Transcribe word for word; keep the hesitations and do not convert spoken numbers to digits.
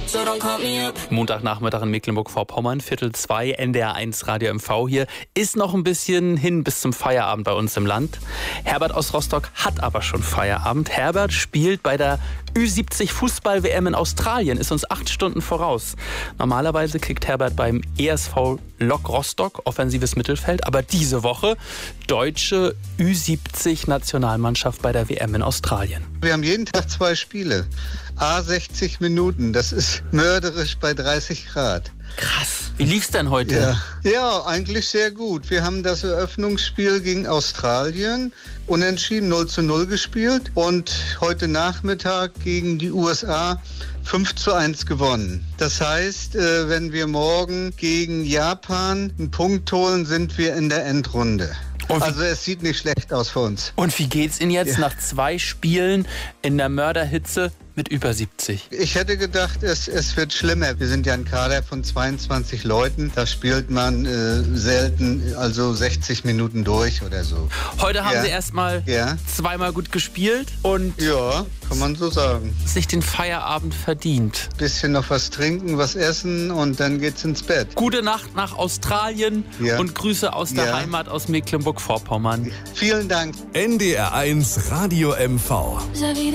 so don't call me up. Montagnachmittag in Mecklenburg-Vorpommern, Viertel zwei, N D R eins Radio M V hier. Ist noch ein bisschen hin bis zum Feierabend bei uns im Land. Herbert aus Rostock hat aber schon Feierabend. Herbert spielt bei der Ü siebzig Fußball-W M in Australien, ist uns acht Stunden voraus. Normalerweise kickt Herbert beim E S V Lok Rostock, offensives Mittelfeld, aber diese Woche deutsche Ü siebzig Nationalmannschaft bei der W M in Australien. Wir haben jeden Tag zwei Spiele, à sechzig Minuten, das ist mörderisch bei dreißig Grad. Krass. Wie lief's denn heute? Ja. ja, eigentlich sehr gut. Wir haben das Eröffnungsspiel gegen Australien unentschieden null zu null gespielt und heute Nachmittag gegen die U S A fünf zu eins gewonnen. Das heißt, wenn wir morgen gegen Japan einen Punkt holen, sind wir in der Endrunde. Also es sieht nicht schlecht aus für uns. Und wie geht's Ihnen jetzt ja. nach zwei Spielen in der Mörderhitze mit über siebzig? Ich hätte gedacht, es, es wird schlimmer. Wir sind ja ein Kader von zweiundzwanzig Leuten. Da spielt man äh, selten, also sechzig Minuten durch oder so. Heute haben ja. Sie erstmal ja. zweimal gut gespielt und ja, kann man so sagen. sich den Feierabend verdient. Bisschen noch was trinken, was essen und dann geht's ins Bett. Gute Nacht nach Australien ja. und Grüße aus der ja. Heimat aus Mecklenburg-Vorpommern. Vielen Dank. N D R eins Radio M V.